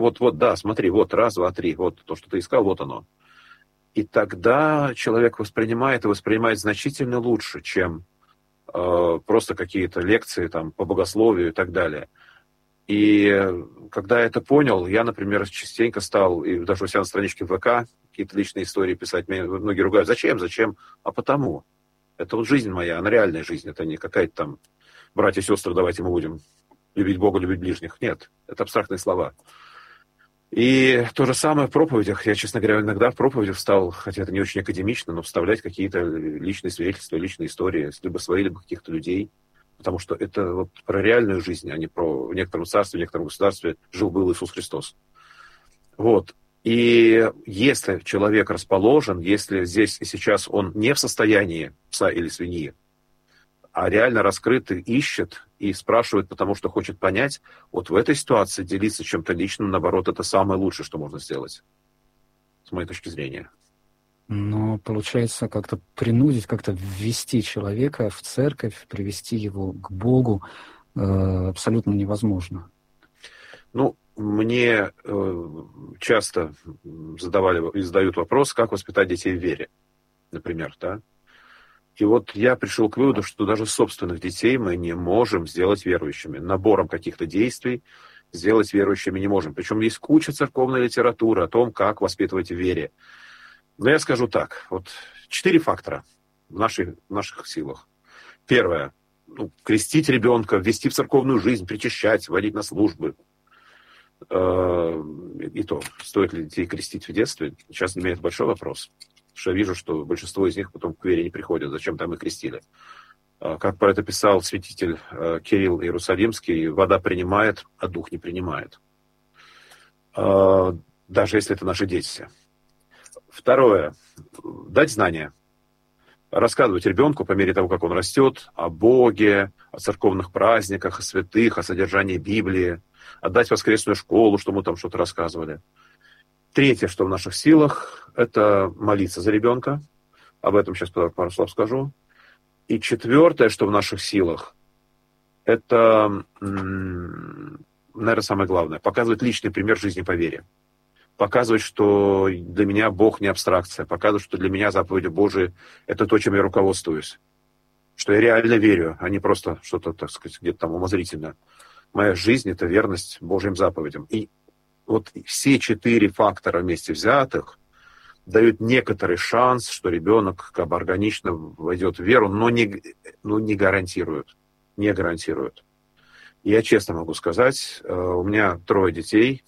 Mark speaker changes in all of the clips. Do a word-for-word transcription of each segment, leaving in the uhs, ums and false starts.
Speaker 1: Вот, вот, да, смотри, вот, раз, два, три, вот то, что ты искал, вот оно. И тогда человек воспринимает и воспринимает значительно лучше, чем э, просто какие-то лекции там, по богословию и так далее. И когда я это понял, я, например, частенько стал, и даже у себя на страничке в ВК, какие-то личные истории писать. Меня многие ругают. Зачем? Зачем? А потому. Это вот жизнь моя, она реальная жизнь. Это не какая-то там братья и сестры, давайте мы будем любить Бога, любить ближних. Нет, это абстрактные слова. И то же самое в проповедях. Я, честно говоря, иногда в проповедях стал, хотя это не очень академично, но вставлять какие-то личные свидетельства, личные истории, либо свои, либо каких-то людей. Потому что это вот про реальную жизнь, а не про в некотором царстве, в некотором государстве жил-был Иисус Христос. Вот. И если человек расположен, если здесь и сейчас он не в состоянии пса или свиньи, а реально раскрыт и ищет, и спрашивает, потому что хочет понять, вот в этой ситуации делиться чем-то личным, наоборот, это самое лучшее, что можно сделать, с моей точки зрения.
Speaker 2: Но получается как-то принудить, как-то ввести человека в церковь, привести его к Богу э, абсолютно невозможно.
Speaker 1: Ну, мне э, часто задавали и задают вопрос, как воспитать детей в вере, например, да. И вот я пришел к выводу, что даже собственных детей мы не можем сделать верующими. Набором каких-то действий сделать верующими не можем. Причем есть куча церковной литературы о том, как воспитывать в вере. Но я скажу так, вот четыре фактора в, нашей, в наших силах. Первое, ну, крестить ребенка, ввести в церковную жизнь, причащать, водить на службы. И то, стоит ли детей крестить в детстве, сейчас для меня это большой вопрос. Потому что я вижу, что большинство из них потом к вере не приходят. Зачем там их крестили? Как про это писал святитель Кирилл Иерусалимский, вода принимает, а дух не принимает. Даже если это наши дети. Второе. Дать знания. Рассказывать ребенку по мере того, как он растет, о Боге, о церковных праздниках, о святых, о содержании Библии. Отдать воскресную школу, что мы там что-то рассказывали. Третье, что в наших силах, это молиться за ребенка. Об этом сейчас пару слов скажу. И четвертое, что в наших силах, это, наверное, самое главное, показывать личный пример жизни по вере. Показывать, что для меня Бог не абстракция. Показывать, что для меня заповеди Божии – это то, чем я руководствуюсь. Что я реально верю, а не просто что-то, так сказать, где-то там умозрительно. Моя жизнь – это верность Божьим заповедям. И вот все четыре фактора вместе взятых дают некоторый шанс, что ребенок как бы органично войдет в веру, но не, ну, не гарантируют. Не гарантируют. Я честно могу сказать, у меня трое детей.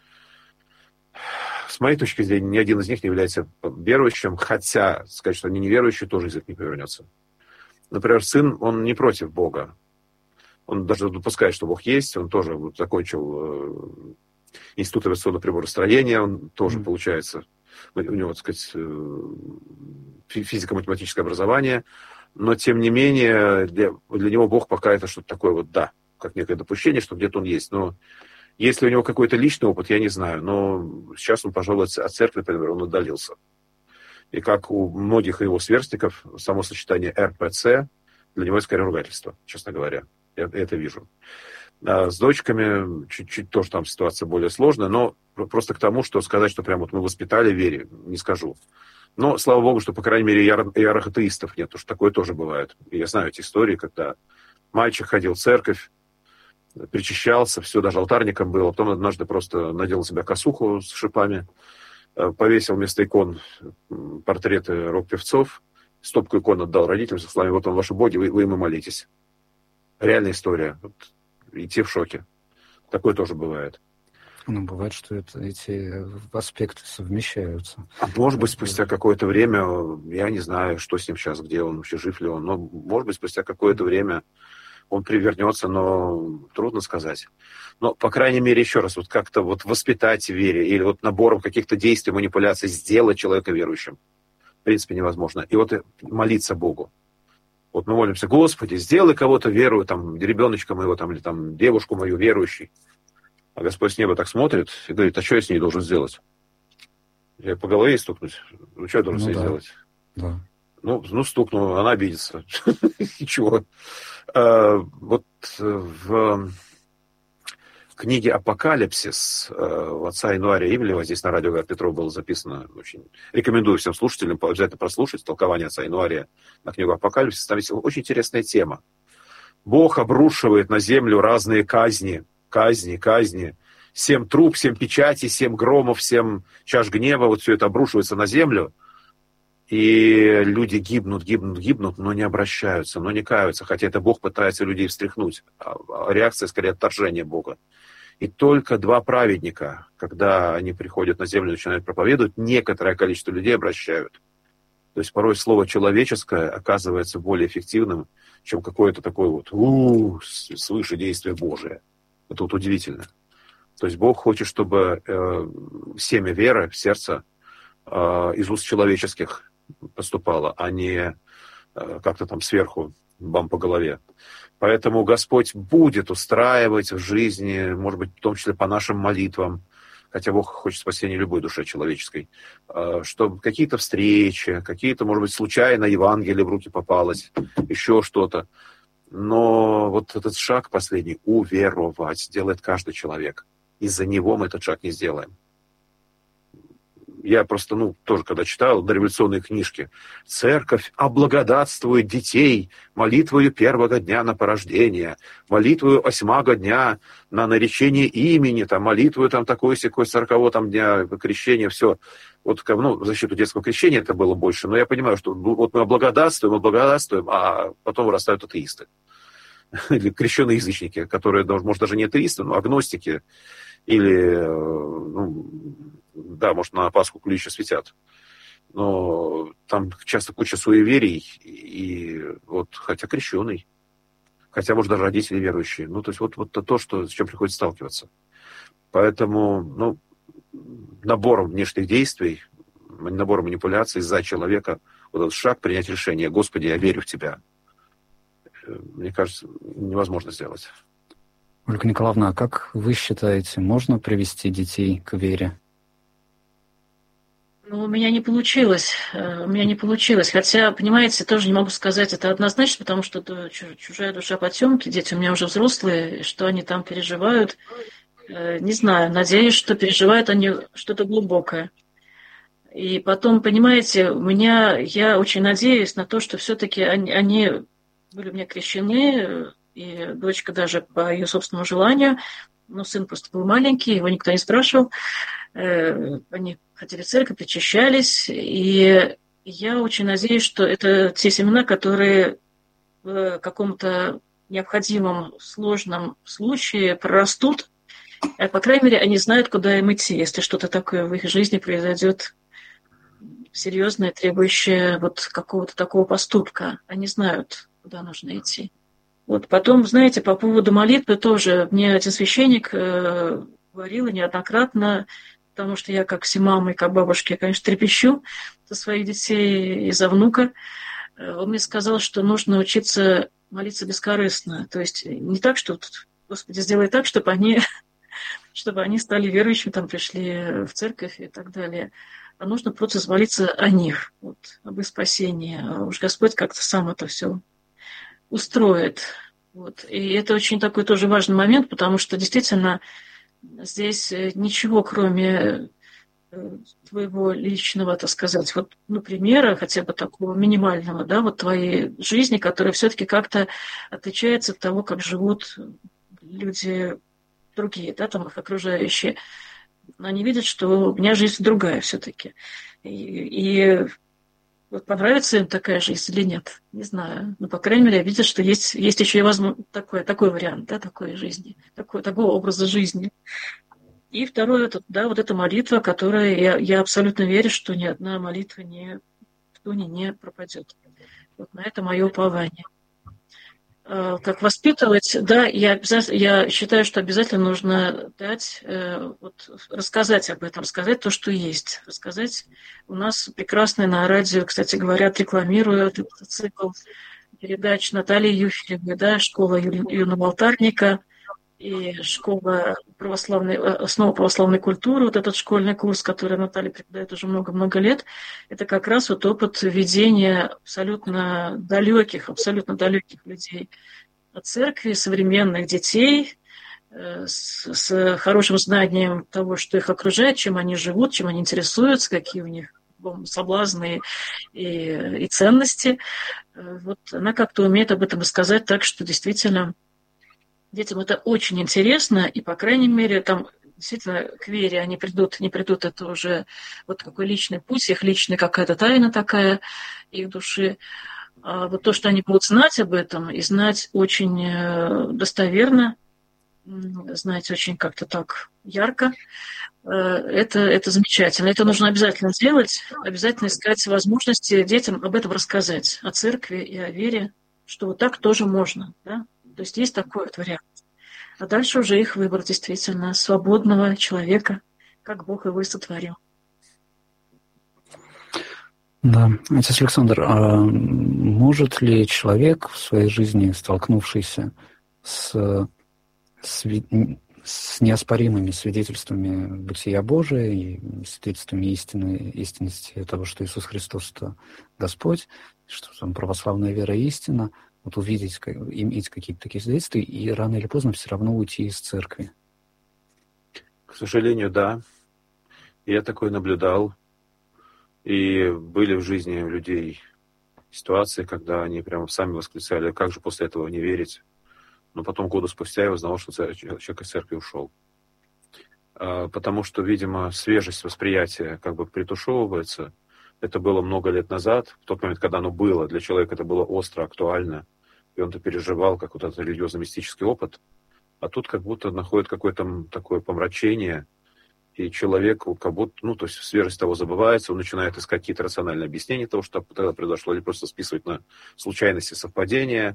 Speaker 1: С моей точки зрения, ни один из них не является верующим, хотя сказать, что они неверующие, тоже язык не повернется. Например, сын, он не против Бога. Он даже допускает, что Бог есть. Он тоже вот закончил институт авиационного приборостроения. Он тоже, mm-hmm. получается, у него, так сказать, физико-математическое образование. Но, тем не менее, для, для него Бог пока это что-то такое вот, да, как некое допущение, что где-то он есть. Но если у него какой-то личный опыт, я не знаю. Но сейчас он, пожалуй, от церкви, например, он отдалился. И как у многих его сверстников, само сочетание эр пэ цэ для него это скорее ругательство, честно говоря. Я это вижу. А с дочками чуть-чуть тоже там ситуация более сложная, но просто к тому, что сказать, что прям вот мы воспитали в вере, не скажу. Но, слава богу, что, по крайней мере, яр- ярых атеистов нет, потому что такое тоже бывает. И я знаю эти истории, когда мальчик ходил в церковь, причащался, все, даже алтарником был, а потом однажды просто надел на себя косуху с шипами, повесил вместо икон портреты рок-певцов, стопку икон отдал родителям со словами: вот он, ваши боги, вы, вы ему молитесь. Реальная история. Вот, идти в шоке. Такое тоже бывает.
Speaker 2: Ну, бывает, что это, эти аспекты совмещаются.
Speaker 1: А может быть, спустя какое-то время, я не знаю, что с ним сейчас, где он, вообще жив ли он, но, может быть, спустя какое-то время он привернется, но трудно сказать. Но, по крайней мере, еще раз, вот как-то вот воспитать в вере или вот набором каких-то действий, манипуляций сделать человека верующим, в принципе, невозможно. И вот молиться Богу. Вот мы молимся: Господи, сделай кого-то верую, там, ребеночка моего, там, или там, девушку мою верующей. А Господь с неба так смотрит и говорит: а что я с ней должен сделать? Я по голове ей стукнуть? Ну, что я должен ну, с ней
Speaker 2: да.
Speaker 1: сделать?
Speaker 2: Да.
Speaker 1: Ну, ну, стукну, она обидится. Ничего. Вот в книге «Апокалипсис» у отца Энуария Ивлеева, здесь на радио Петров было записано, очень рекомендую всем слушателям обязательно прослушать толкование отца Энуария на книгу «Апокалипсис». Там есть очень интересная тема. Бог обрушивает на землю разные казни, казни, казни. Семь труб, семь печатей, семь громов, семь чаш гнева. Вот все это обрушивается на землю. И люди гибнут, гибнут, гибнут, но не обращаются, но не каются. Хотя это Бог пытается людей встряхнуть. А реакция, скорее, отторжение Бога. И только два праведника, когда они приходят на землю и начинают проповедовать, некоторое количество людей обращают. То есть порой слово человеческое оказывается более эффективным, чем какое-то такое вот у-у-у, свыше действие Божие. Это вот удивительно. То есть Бог хочет, чтобы э, семя веры в сердце э, из уст человеческих поступало, а не э, как-то там сверху бам по голове. Поэтому Господь будет устраивать в жизни, может быть, в том числе по нашим молитвам, хотя Бог хочет спасения любой душе человеческой, чтобы какие-то встречи, какие-то, может быть, случайно Евангелие в руки попалось, еще что-то. Но вот этот шаг последний, уверовать, делает каждый человек. Из-за него мы этот шаг не сделаем. Я просто, ну, тоже когда читал дореволюционные книжки, церковь облагодатствует детей молитвою первого дня на порождение, молитвою восьмого дня на наречение имени, там, молитвою там такой-сякой сорокового там дня крещения, все. Вот, ну, в защиту детского крещения это было больше, но я понимаю, что вот мы облагодатствуем, облагодатствуем, а потом вырастают атеисты. Или крещеные язычники, которые, может, даже не атеисты, но агностики, или, ну, да, может, на Пасху куличи светят. Но там часто куча суеверий, и вот, хотя крещеный, хотя, может, даже родители верующие. Ну, то есть вот, вот то, что, с чем приходится сталкиваться. Поэтому, ну, набором внешних действий, набором манипуляций за человека, вот этот шаг принять решение: Господи, я верю в Тебя, мне кажется, невозможно сделать.
Speaker 2: Ольга Николаевна, а как вы считаете, можно привести детей к вере?
Speaker 3: Ну, у меня не получилось. У меня не получилось. Хотя, понимаете, тоже не могу сказать это однозначно, потому что это чужая душа потемки. Дети у меня уже взрослые, что они там переживают. Не знаю, надеюсь, что переживают они что-то глубокое. И потом, понимаете, у меня, я очень надеюсь на то, что все-таки они, они были у меня крещены, и дочка даже по ее собственному желанию, но сын просто был маленький, его никто не спрашивал. Они ходили в церковь, причащались, и я очень надеюсь, что это те семена, которые в каком-то необходимом, сложном случае прорастут, а, по крайней мере, они знают, куда им идти, если что-то такое в их жизни произойдет серьезное, требующее вот какого-то такого поступка. Они знают, куда нужно идти. Вот потом, знаете, по поводу молитвы тоже мне один священник э, говорил неоднократно, потому что я как все мамы, как бабушки, я, конечно, трепещу за своих детей и за внука. Он мне сказал, что нужно учиться молиться бескорыстно. То есть не так, что, Господи, сделай так, чтобы они, чтобы они стали верующими, там пришли в церковь и так далее. А нужно просто молиться о них, вот, об их спасении. А уж Господь как-то сам это все устроит. Вот. И это очень такой тоже важный момент, потому что действительно здесь ничего, кроме твоего личного, так сказать, вот, ну, примера, хотя бы такого минимального, да, вот твоей жизни, которая все-таки как-то отличается от того, как живут люди другие, да, там их окружающие. Они видят, что у меня жизнь другая все-таки. И, и вот понравится им такая жизнь или нет, не знаю. Но, по крайней мере, видят, что есть, есть еще и возможно, такой, такой вариант, да, такой жизни, такой, такого образа жизни. И второе, это, да, вот эта молитва, которая, я, я абсолютно верю, что ни одна молитва не, в не, не пропадет. Вот на это мое упование. Как воспитывать, да, я, я считаю, что обязательно нужно дать, вот, рассказать об этом, рассказать то, что есть. Рассказать. У нас прекрасное на радио, кстати говоря, рекламируют этот цикл передач Натальи Юферевой, да, «Школа юного алтарника» и «Школа православной, основа православной культуры», вот этот школьный курс, который Наталья преподает уже много-много лет, это как раз вот опыт ведения абсолютно далеких, абсолютно далеких людей от церкви, современных детей, с, с хорошим знанием того, что их окружает, чем они живут, чем они интересуются, какие у них соблазны и, и ценности. Вот она как-то умеет об этом рассказать так, что действительно детям это очень интересно, и, по крайней мере, там действительно к вере они придут, не придут, это уже вот какой личный путь, их личная какая-то тайна такая, их души. А вот то, что они будут знать об этом, и знать очень достоверно, знать очень как-то так ярко, это, это замечательно. Это нужно обязательно сделать, обязательно искать возможности детям об этом рассказать, о церкви и о вере, что вот так тоже можно. Да? То есть есть такой вот вариант. А дальше уже их выбор действительно свободного человека, как Бог его и сотворил.
Speaker 2: Да, отец Александр, а может ли человек в своей жизни, столкнувшийся с, с, с неоспоримыми свидетельствами бытия Божия и свидетельствами истины, истинности того, что Иисус Христос — это Господь, что там православная вера и истина, вот увидеть, иметь какие-то такие свидетельства и рано или поздно все равно уйти из церкви?
Speaker 1: К сожалению, да. Я такое наблюдал. И были в жизни у людей ситуации, когда они прямо сами восклицали, как же после этого не верить. Но потом года спустя я узнал, что человек из церкви ушел. Потому что, видимо, свежесть восприятия как бы притушевывается. Это было много лет назад. В тот момент, когда оно было, для человека это было остро, актуально. И он-то переживал как вот этот религиозно-мистический опыт. А тут как будто находит какое-то такое помрачение. И человек как будто, ну, то есть свежесть того забывается, он начинает искать какие-то рациональные объяснения того, что тогда произошло, или просто списывать на случайности, совпадения.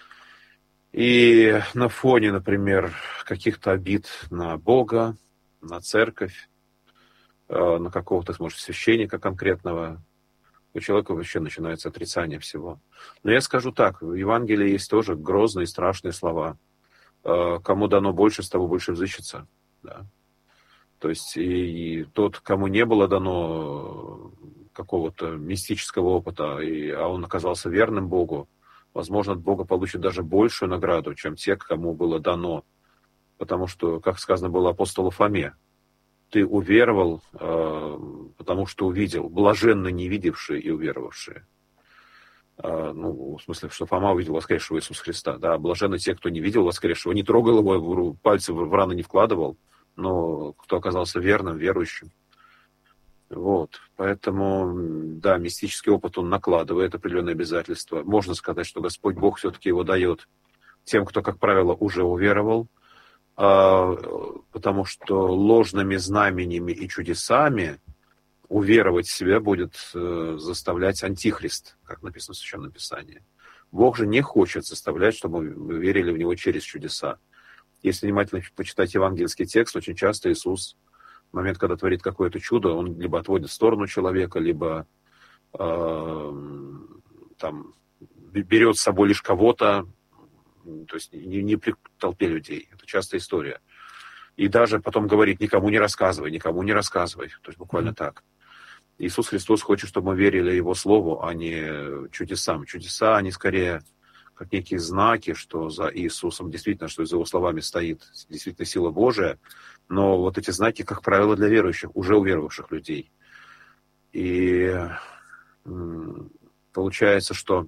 Speaker 1: И на фоне, например, каких-то обид на Бога, на церковь, на какого-то, может, священника конкретного, у человека вообще начинается отрицание всего. Но я скажу так, в Евангелии есть тоже грозные, страшные слова. Кому дано больше, с того больше взыщется. Да. То есть и, и тот, кому не было дано какого-то мистического опыта, и, а он оказался верным Богу, возможно, от Бога получит даже большую награду, чем те, кому было дано. Потому что, как сказано было апостолу Фоме, ты уверовал, э, потому что увидел, блаженны не видевшие и уверовавшие. Э, ну, в смысле, что Фома увидел воскресшего Иисуса Христа. Да, блаженны те, кто не видел воскресшего, не трогал его, пальцы в раны не вкладывал, но кто оказался верным, верующим. Вот. Поэтому, да, мистический опыт, он накладывает определенные обязательства. Можно сказать, что Господь Бог все-таки его дает тем, кто, как правило, уже уверовал, потому что ложными знамениями и чудесами уверовать в себя будет заставлять Антихрист, как написано в Священном Писании. Бог же не хочет заставлять, чтобы мы верили в Него через чудеса. Если внимательно почитать евангельский текст, очень часто Иисус в момент, когда творит какое-то чудо, он либо отводит в сторону человека, либо э, там, берет с собой лишь кого-то, то есть не, не при толпе людей. Это частая история. И даже потом говорит, никому не рассказывай, никому не рассказывай. То есть буквально mm-hmm. так. Иисус Христос хочет, чтобы мы верили Его Слову, а не чудесам. Чудеса, они скорее как некие знаки, что за Иисусом действительно, что за Его словами стоит действительно сила Божия. Но вот эти знаки, как правило, для верующих, уже уверовавших людей. И получается, что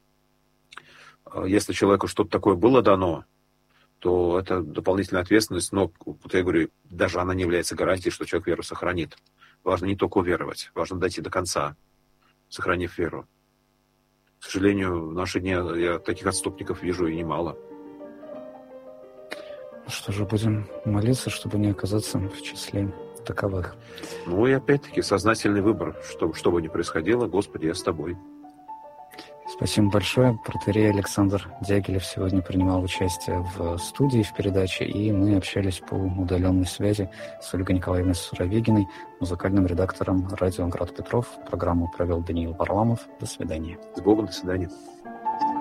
Speaker 1: если человеку что-то такое было дано, то это дополнительная ответственность, но, вот я говорю, даже она не является гарантией, что человек веру сохранит. Важно не только уверовать, важно дойти до конца, сохранив веру. К сожалению, в наши дни я таких отступников вижу и немало.
Speaker 2: Что же, будем молиться, чтобы не оказаться в числе таковых.
Speaker 1: Ну и опять-таки сознательный выбор, что, что бы ни происходило, Господи, я с тобой.
Speaker 2: Спасибо большое. Протоиерей Александр Дягилев сегодня принимал участие в студии, в передаче, и мы общались по удаленной связи с Ольгой Николаевной Суровегиной, музыкальным редактором радио «Град Петров». Программу провел Даниил Варламов. До свидания.
Speaker 1: С Богом, до свидания.